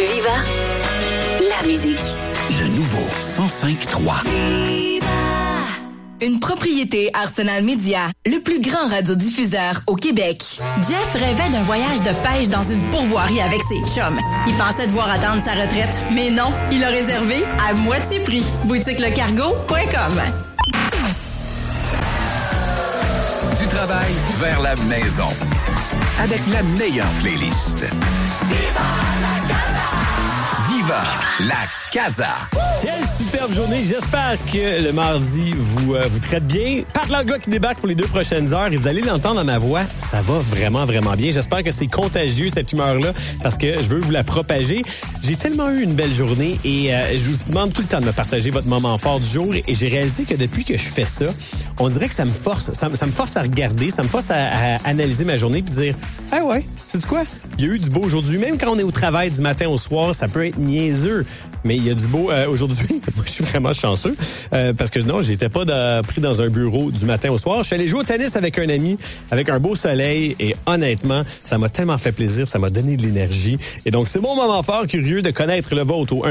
Viva, la musique. Le nouveau 105.3. Une propriété Arsenal Media, le plus grand radiodiffuseur au Québec. Jeff rêvait d'un voyage de pêche dans une pourvoirie avec ses chums. Il pensait devoir attendre sa retraite, mais non, il a réservé à moitié prix. boutiquelecargo.com. Du travail vers la maison. Avec la meilleure playlist. Viva la Casa! Viva la Casa! Quelle superbe journée. J'espère que le mardi vous traite bien. Pat Langlois qui débarque pour les 2 prochaines heures et vous allez l'entendre à ma voix. Ça va vraiment, vraiment bien. J'espère que c'est contagieux, cette humeur-là, parce que je veux vous la propager. J'ai tellement eu une belle journée et je vous demande tout le temps de me partager votre moment fort du jour et j'ai réalisé que depuis que je fais ça, on dirait que ça me force à regarder, ça me force à analyser ma journée puis dire « Ah ouais, sais-tu quoi? Il y a eu du beau aujourd'hui. » Même quand on est au travail du matin au soir, ça peut être niaiseux, mais il y a du beau aujourd'hui. Moi, je suis vraiment chanceux parce que non, j'étais pas pris dans un bureau du matin au soir. Je suis allé jouer au tennis avec un ami, avec un beau soleil et honnêtement, ça m'a tellement fait plaisir, ça m'a donné de l'énergie. Et donc, c'est mon moment fort, curieux de connaître le vôtre au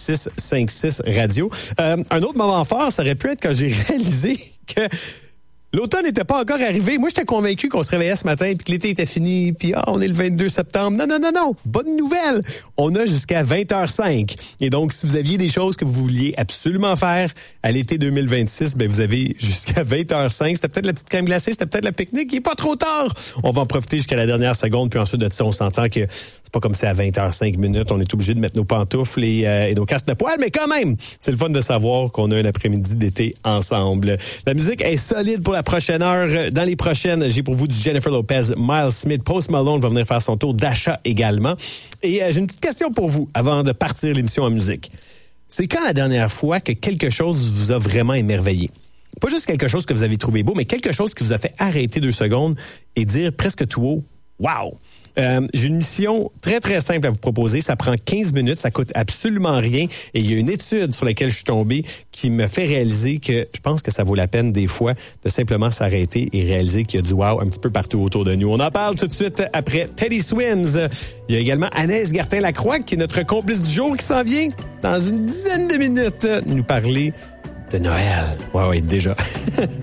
1-866-56 radio. Un autre moment fort, ça aurait pu être quand j'ai réalisé que l'automne n'était pas encore arrivé. Moi, j'étais convaincu qu'on se réveillait ce matin puis que l'été était fini puis on est le 22 septembre. Non. Bonne nouvelle. On a jusqu'à 20h05. Et donc, si vous aviez des choses que vous vouliez absolument faire à l'été 2026, ben vous avez jusqu'à 20h05. C'était peut-être la petite crème glacée, c'était peut-être le pique-nique. Il est pas trop tard. On va en profiter jusqu'à la dernière seconde puis ensuite de ça, on s'entend que c'est pas comme si à 20h05 minutes, on est obligé de mettre nos pantoufles et nos casques de poêle, mais quand même, c'est le fun de savoir qu'on a un après-midi d'été ensemble. La musique est solide pour la prochaine heure. Dans les prochaines, j'ai pour vous du Jennifer Lopez, Miles Smith, Post Malone va venir faire son tour d'achat également. Et j'ai une petite question pour vous avant de partir l'émission en musique. C'est quand la dernière fois que quelque chose vous a vraiment émerveillé? Pas juste quelque chose que vous avez trouvé beau, mais quelque chose qui vous a fait arrêter 2 secondes et dire presque tout haut, « Wow! » J'ai une mission très, très simple à vous proposer. Ça prend 15 minutes, ça coûte absolument rien. Et il y a une étude sur laquelle je suis tombé qui me fait réaliser que je pense que ça vaut la peine des fois de simplement s'arrêter et réaliser qu'il y a du wow un petit peu partout autour de nous. On en parle tout de suite après Teddy Swims. Il y a également Anaïs Gertin-Lacroix qui est notre complice du jour qui s'en vient dans une dizaine de minutes nous parler de Noël. Ouais, déjà.